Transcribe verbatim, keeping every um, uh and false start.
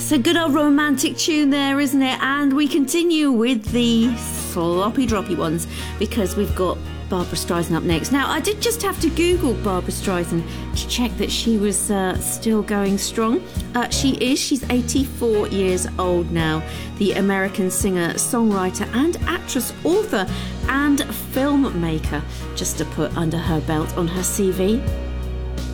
Yes, a good old romantic tune there, isn't it? And we continue with the sloppy droppy ones because we've got Barbra Streisand up next. Now, I did just have to Google Barbra Streisand to check that she was uh, still going strong. Uh, she is. She's eighty-four years old now. The American singer, songwriter and actress, author and filmmaker, just to put under her belt on her C V.